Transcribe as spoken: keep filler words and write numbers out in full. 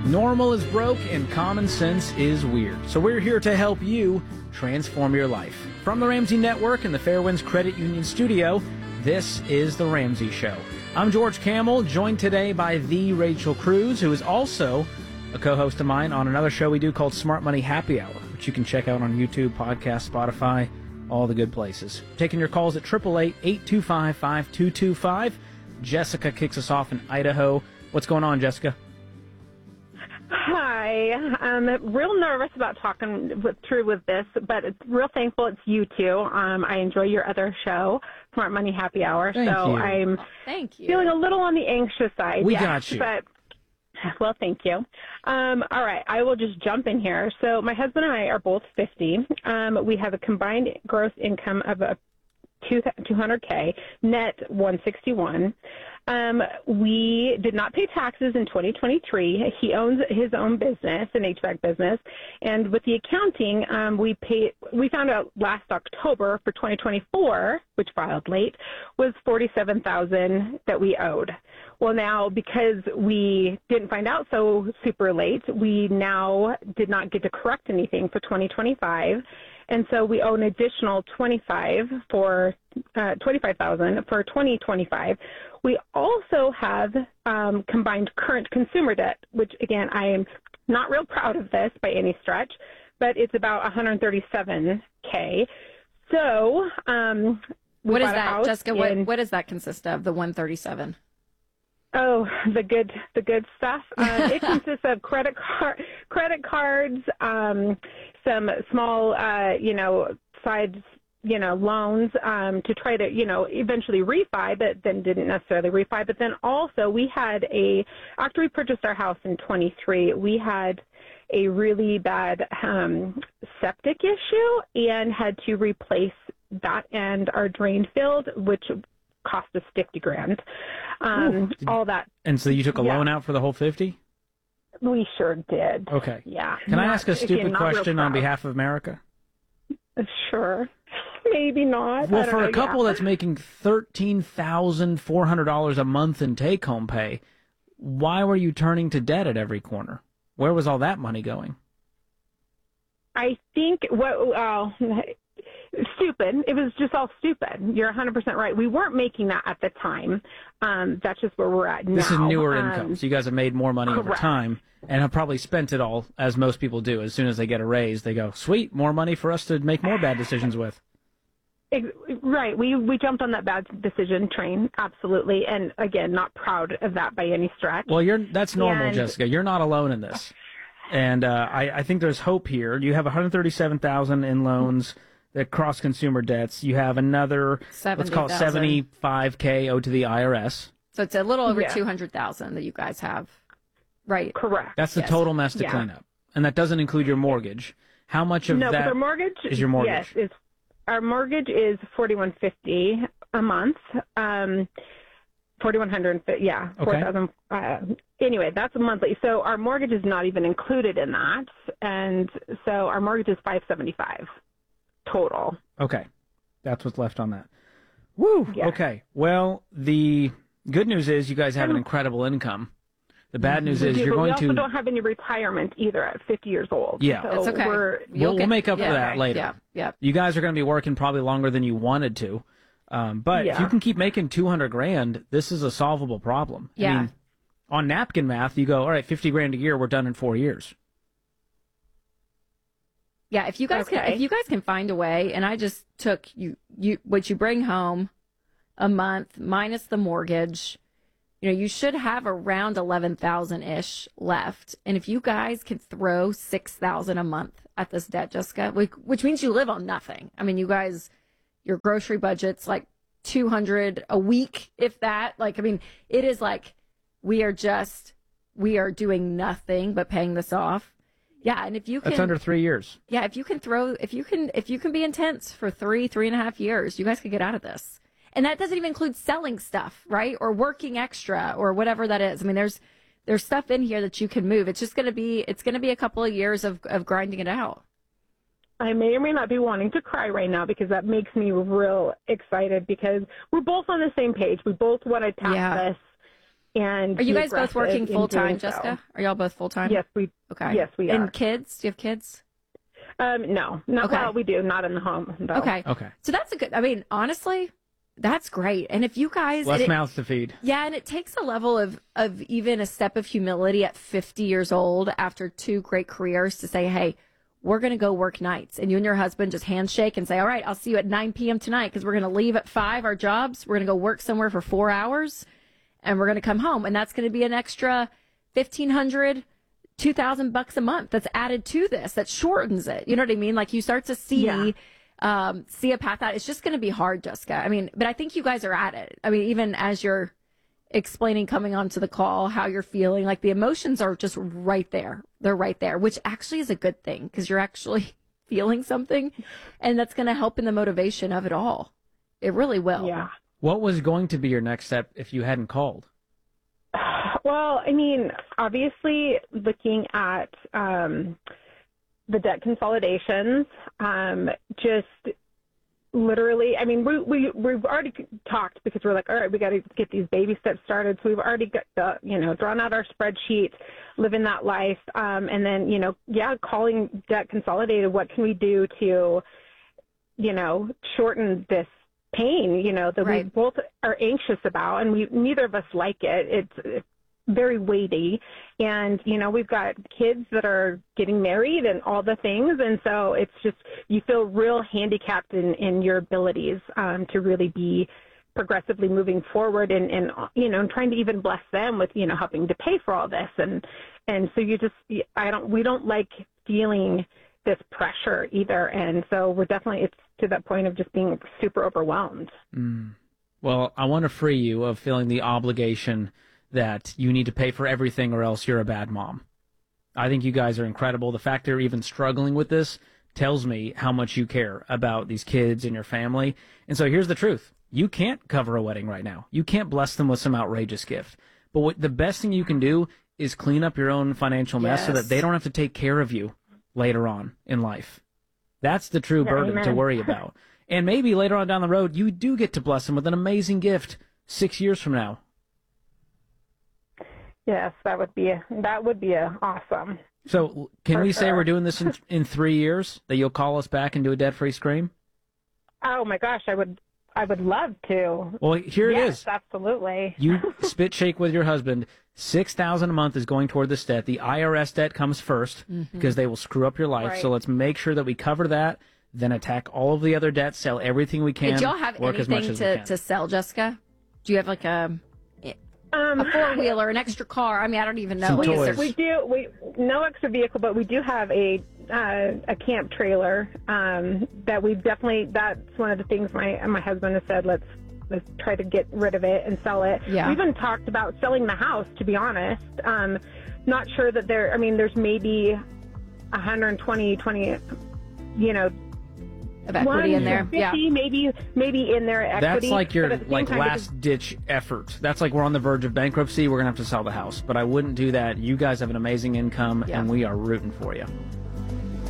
Normal is broke and common sense is weird. So we're here to help you transform your life. From the Ramsey Network and the Fairwinds Credit Union studio, this is The Ramsey Show. I'm George Kamel, joined today by the Rachel Cruz, who is also a co-host of mine on another show we do called Smart Money Happy Hour, which you can check out on YouTube, podcast, Spotify, all the good places. Taking your calls at eight eight eight, eight two five, five two two five. Jessica kicks us off in Idaho. What's going on, Jessica? Hi. I'm real nervous about talking with, through with this, but it's real thankful it's you two. Um, I enjoy your other show, Smart Money Happy Hour. Thank so you. I'm Thank you. feeling a little on the anxious side. We yes, got you. But, well, thank you. Um, all right. I will just jump in here. So my husband and I are both fifty. Um, we have a combined gross income of a two hundred K, net one sixty-one. Um, we did not pay taxes in twenty twenty-three. He owns his own business, an H V A C business, and with the accounting, um, we paid. We found out last October for twenty twenty-four, which filed late, was forty-seven thousand that we owed. Well, now because we didn't find out so super late, we now did not get to correct anything for twenty twenty-five. And so we owe an additional twenty-five for uh, twenty-five thousand for twenty twenty-five. We also have um, combined current consumer debt, which again I am not real proud of this by any stretch, but it's about one hundred thirty-seven K. So um, we what is bought a that, house Jessica? in, What what does that consist of? The one thirty-seven. Oh, the good, the good stuff. Um, it consists of credit card, credit cards, um, some small, uh, you know, side, you know, loans um, to try to, you know, eventually refi, but then didn't necessarily refi. But then also we had a, after we purchased our house in twenty-three, we had a really bad um, septic issue and had to replace that and our drain field, which cost us fifty grand. Um, Ooh. all that. And so you took a Yeah. loan out for the whole fifty? We sure did. Okay. Yeah. Can I Not- ask a stupid again, not real question on proud. behalf of America? Sure. Maybe not. Well, I don't for know, a couple yeah. that's making thirteen thousand four hundred dollars a month in take-home pay, why were you turning to debt at every corner? Where was all that money going? I think what uh, stupid. It was just all stupid. You're one hundred percent right. We weren't making that at the time. Um, that's just where we're at now. This is newer um, income, so you guys have made more money over correct. time and have probably spent it all, as most people do. As soon as they get a raise, they go, sweet, more money for us to make more bad decisions with. Ex- Right. We we jumped on that bad decision train, absolutely. And again, not proud of that by any stretch. Well, you're that's normal, And- Jessica. You're not alone in this. And uh, I, I think there's hope here. You have one hundred thirty-seven thousand dollars in loans that cross consumer debts. You have another, let's call it seventy thousand. seventy-five K owed to the I R S. So it's a little over Yeah. two hundred thousand that you guys have, right? Correct. That's the Yes. total mess to Yeah. clean up. And that doesn't include your mortgage. How much of no, but that our mortgage is your mortgage? Yes, is our mortgage is forty-one fifty a month. Um, forty-one hundred. Yeah, Okay. four thousand. Uh, anyway, that's monthly. So our mortgage is not even included in that, and so our mortgage is five seventy-five total. Okay. That's what's left on that. Woo! Yeah. Okay. Well, the good news is you guys have an incredible income. The bad news We is do, you're but going we also to... don't have any retirement either at fifty years old. Yeah. so It's okay. We're, You'll We'll, we'll get- make up yeah, for that later. Yeah, yeah. You guys are going to be working probably longer than you wanted to. Um, but if Yeah. you can keep making two hundred grand, this is a solvable problem. I Yeah. mean, on napkin math, you go, all right, fifty grand a year, we're done in four years. Yeah, if you guys can, Okay. if you guys can find a way, and I just took you, you what you bring home a month minus the mortgage, you know, you should have around eleven thousand ish left. And if you guys can throw six thousand a month at this debt, Jessica, which, which means you live on nothing. I mean, you guys, your grocery budget's like two hundred a week, if that. Like, I mean, it is like we are just we are doing nothing but paying this off. Yeah, and if you can, That's under three years. yeah, if you can throw, if you can, if you can be intense for three, three and a half years, you guys could get out of this. And that doesn't even include selling stuff, right? Or working extra or whatever that is. I mean, there's, there's stuff in here that you can move. It's just going to be, it's going to be a couple of years of, of grinding it out. I may or may not be wanting to cry right now because that makes me real excited because we're both on the same page. We both want to tackle Yeah. this and Are you be guys both aggressive working in full time, doing so. Jessica? Are y'all both full time? Yes, we. Okay. Yes, we are. And kids? Do you have kids? Um, no, not Okay. well. We do not in the home. Though. Okay. Okay. So that's a good. I mean, honestly, that's great. And if you guys, Less and it- mouths to feed. yeah, and it takes a level of of even a step of humility at fifty years old after two great careers to say, hey, we're going to go work nights, and you and your husband just handshake and say, all right, I'll see you at nine p.m. tonight because we're going to leave at five our jobs. We're going to go work somewhere for four hours, and we're going to come home, and that's going to be an extra fifteen hundred. two thousand bucks a month that's added to this that shortens it. You know what I mean? Like you start to see, Yeah. um, see a path out. It's just going to be hard, Jessica. I mean, but I think you guys are at it. I mean, even as you're explaining coming onto the call, how you're feeling, like the emotions are just right there. They're right there, which actually is a good thing because you're actually feeling something and that's going to help in the motivation of it all. It really will. Yeah. What was going to be your next step if you hadn't called? Well, I mean, obviously, looking at um, the debt consolidations, um, just literally, I mean, we, we, we've already talked because we're like, all right, we got to get these baby steps started. So we've already got, the, you know, drawn out our spreadsheet, living that life. Um, and then, you know, yeah, calling debt consolidated, what can we do to, you know, shorten this pain, you know, that Right. we both are anxious about, and we neither of us like it. It's, it's very weighty, and you know, we've got kids that are getting married and all the things, and so it's just you feel real handicapped in in your abilities um, to really be progressively moving forward, and and you know, and trying to even bless them with you know helping to pay for all this, and and so you just I don't we don't like feeling this pressure either, and so we're definitely it's to that point of just being super overwhelmed. Mm. Well, I want to free you of feeling the obligation that you need to pay for everything or else you're a bad mom. I think you guys are incredible. The fact they're even struggling with this tells me how much you care about these kids and your family. And so here's the truth. You can't cover a wedding right now. You can't bless them with some outrageous gift. But what the best thing you can do is clean up your own financial mess so Yes. that they don't have to take care of you later on in life. That's the true Yeah, burden to amen. worry about. And maybe later on down the road, you do get to bless them with an amazing gift six years from now. Yes, that would be that would be a awesome. So can For we say sure. we're doing this in, in three years, that you'll call us back and do a debt-free scream? Oh my gosh, I would I would love to. Well, here it Yes, is. absolutely. You spit shake with your husband. six thousand dollars a month is going toward this debt. The I R S debt comes first because they will screw up your life. Right. So let's make sure that we cover that, then attack all of the other debts, sell everything we can, Did y'all have work as much anything as we to, can. to sell, Jessica? Do you have like a Um, a four wheeler, an extra car? I mean, I don't even know. Some Like, is toys. there- we do we no extra vehicle, but we do have a uh, a camp trailer um, that we definitely. That's one of the things my my husband has said. Let's let's try to get rid of it and sell it. Yeah. We even talked about selling the house. To be honest, um, not sure that there. I mean, there's maybe one hundred twenty, twenty, you know. of equity in there? fifty, Yeah. maybe maybe in there equity. That's like your but at the same like time, because- last ditch effort. That's like we're on the verge of bankruptcy. We're gonna have to sell the house, but I wouldn't do that. You guys have an amazing income, Yeah. and we are rooting for you.